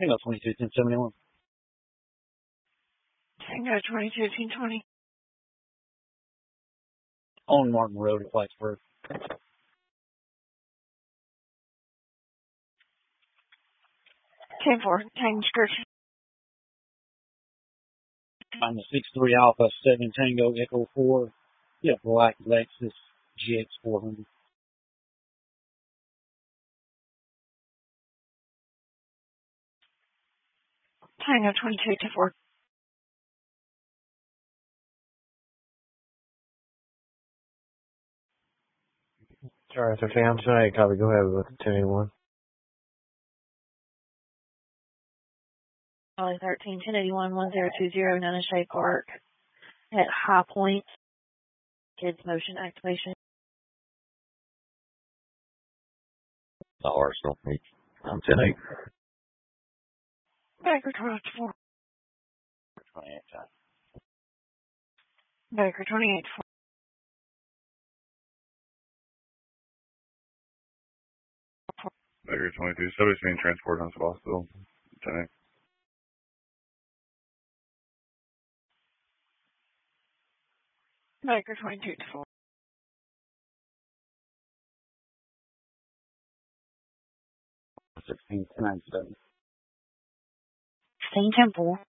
Tango 22, 1071. Tango 22, 1020. On Martin Road at Plattsburgh. 10-4, Tango description. I'm the 63 Alpha 7 Tango Echo 4. Yeah, black Lexus GX 400. Tango 22, 10-4. Sorry, so fam, tonight, copy, go ahead with 1081. Charlie 13, 1081, 1020, Nana Shea Park at High Point. Kids motion activation. The Arsenal. I'm 10-8. Baker 24. 28 times. Baker 28, 4. Baker 22. Somebody's being transported on Scottsville. 10-8. Baker 22, 4. 16, 1097. 16, 10-4.